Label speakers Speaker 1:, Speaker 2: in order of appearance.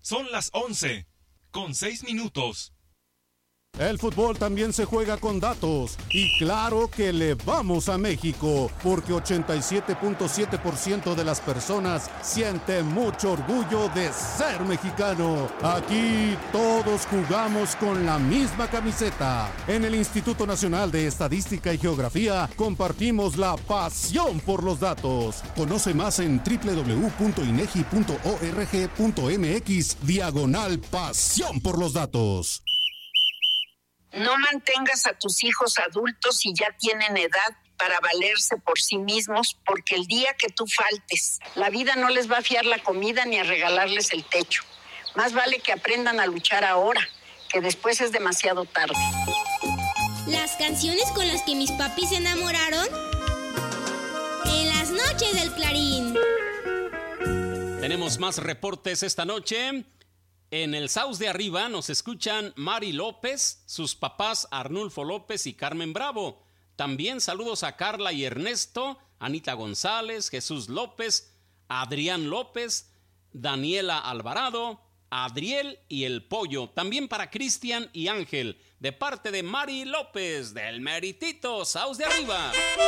Speaker 1: Son las 11:06.
Speaker 2: El fútbol también se juega con datos y claro que le vamos a México porque 87.7% de las personas siente mucho orgullo de ser mexicano. Aquí todos jugamos con la misma camiseta. En el Instituto Nacional de Estadística y Geografía compartimos la pasión por los datos. Conoce más en www.inegi.org.mx/pasión por los datos.
Speaker 3: No mantengas a tus hijos adultos si ya tienen edad para valerse por sí mismos, porque el día que tú faltes, la vida no les va a fiar la comida ni a regalarles el techo. Más vale que aprendan a luchar ahora, que después es demasiado tarde.
Speaker 4: Las canciones con las que mis papis se enamoraron en las noches del Clarín.
Speaker 5: Tenemos más reportes esta noche. En el Saus de Arriba nos escuchan Mari López, sus papás Arnulfo López y Carmen Bravo. También saludos a Carla y Ernesto, Anita González, Jesús López, Adrián López, Daniela Alvarado, Adriel y el Pollo. También para Cristian y Ángel, de parte de Mari López, del meritito Saus de Arriba.